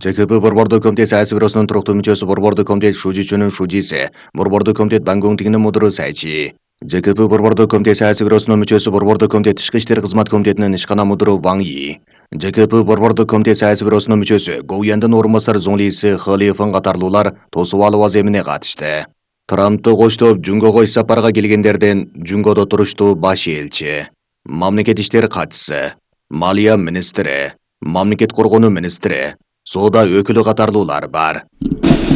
ЖКП борбордуу комитет саясий бюросунун туруктуу мүчөсү борбордуу комитет шужүүчүнүн шужиси, борбордуу комитет Бангонгтигинин мудуру Сайчи. ЖКП борбордуу комитет саясий бюросунун мүчөсү борбордуу комитет Тышкы иштер кызмат комитетинин ишкана мудуру Ваң И. ЖКП борбордуу комитет саясий бюросунун мүчөсү Гоуяндын орун басары Зоңлиси Хы Фын катарлуулар тосуп алуу аземине катышты. Трампты коштоп Жунгого иш сапарга келгендерден Жунгодо туруштуу баш элчи, мамлекет иштери катчысы, малия министри, мамлекет коргонуу министри, соода өкүлү катарлуулар бар.